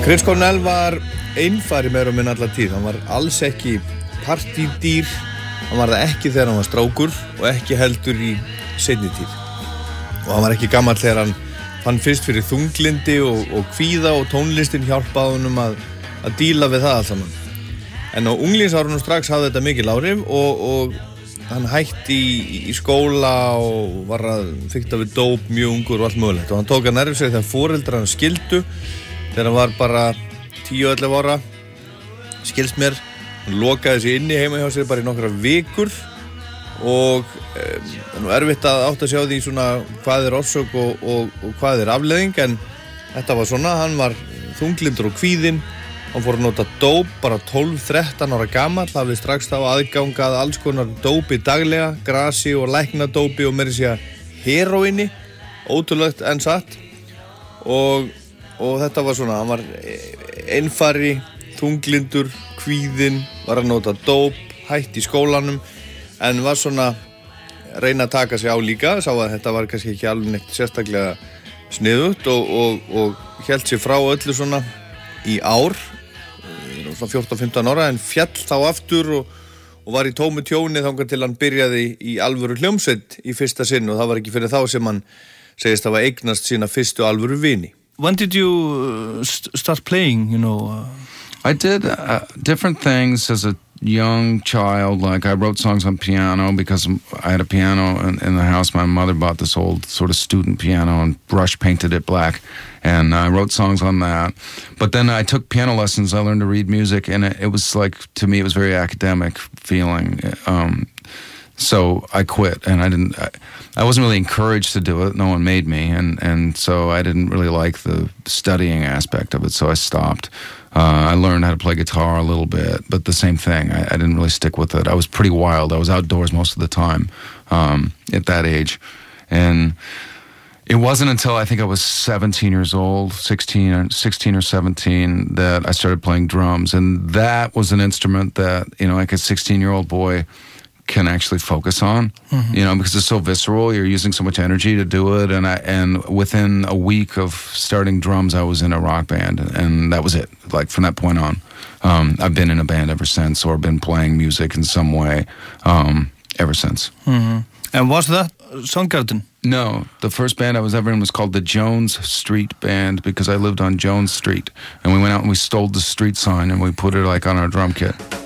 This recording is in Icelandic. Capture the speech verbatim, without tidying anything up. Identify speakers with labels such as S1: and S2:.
S1: Chris Cornell var einfari meira og minna alla tíð. Hann var alls ekki partydýr, hann var það ekki þegar hann var strákur og ekki heldur í seinni tíð. Og hann var ekki gamall þegar hann fann fyrst fyrir þunglindi og, og kvíða og tónlistin hjálpaði honum að, að díla við það allt saman. En á unglingsárunum strax hafði þetta mikil áhrif og, og hann hætti í, í skóla og var að fikta við dóp mjög ungur og allt mögulegt. Og hann tók að nærri sig þegar foreldrar hann skildu þegar hann var bara tíu til ellefu ára, skilst mér. Hann lokaði sig inni heima hjá sér bara í nokkra vikur og um, það er nú erfitt að átta sig á því svona hvað er orsök og, og, og hvað er afleiðing, en þetta var svona, hann var þunglindur og kvíðinn, hann fór að nota dóp bara tólf til þrettán ára gamall, hafði strax þá aðgangað alls konar dópi daglega, grasi og læknadópi og meira að segja heróíni, ótrúlegt en satt og og þetta var svona, hann var einfari, þunglindur, kvíðinn, var að nota dóp, hætti í skólanum, en var svona að reyna að taka sig á líka, sá að þetta var kannski ekki alveg neitt sérstaklega sniðugt og, og, og hélt sig frá öllu svona í ár, svona fjórtán til fimmtán ára, en fjall þá aftur og, og var í tómu tjóni þangað til hann byrjaði í alvöru hljómsveit í fyrsta sinn og það var ekki fyrir þá sem hann segist hafa eignast sína fyrstu alvöru vini.
S2: When did you uh, st- start playing, you know? Uh...
S3: I did uh, different things as a young child. Like I wrote songs on piano because I had a piano in, in the house. My mother bought this old sort of student piano and brush painted it black. And I wrote songs on that. But then I took piano lessons. I learned to read music. And it, it was like, to me, it was very academic feeling. Um, So I quit, and I didn't. I, I wasn't really encouraged to do it. No one made me, and and so I didn't really like the studying aspect of it. So I stopped. Uh, I learned how to play guitar a little bit, but the same thing. I, I didn't really stick with it. I was pretty wild. I was outdoors most of the time um, at that age, and it wasn't until I think I was seventeen years old, sixteen or sixteen or seventeen, that I started playing drums, and that was an instrument that, you know, like a sixteen-year-old boy can actually focus on, mm-hmm. you know, because it's so visceral. You're using so much energy to do it, and I and within a week of starting drums, I was in a rock band, and that was it. Like from that point on, um, I've been in a band ever since, or been playing music in some way um, ever since.
S2: Mm-hmm. And was that Soundgarden?
S3: No, the first band I was ever in was called the Jones Street Band because I lived on Jones Street, and we went out and we stole the street sign and we put it like on our drum kit.